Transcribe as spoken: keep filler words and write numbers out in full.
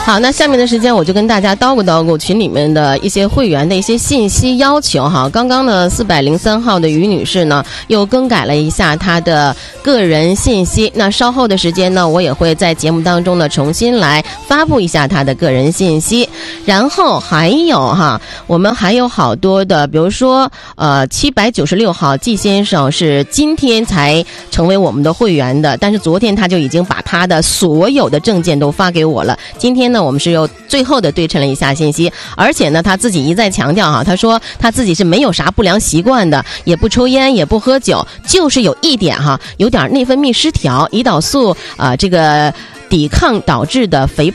好，那下面的时间我就跟大家叨咕叨咕群里面的一些会员的一些信息要求哈。刚刚呢四百零三号的于女士呢又更改了一下她的个人信息，那稍后的时间呢我也会在节目当中呢重新来发布一下她的个人信息。然后还有哈，我们还有好多的，比如说呃七百九十六号季先生是今天才成为我们的会员的，但是昨天他就已经把他的所有的证件都发给我了。今天呢我们是又最后的对称了一下信息，而且呢他自己一再强调哈，他说他自己是没有啥不良习惯的，也不抽烟也不喝酒，就是有一点哈，有点内分泌失调，胰岛素啊、呃、这个抵抗导致的肥胖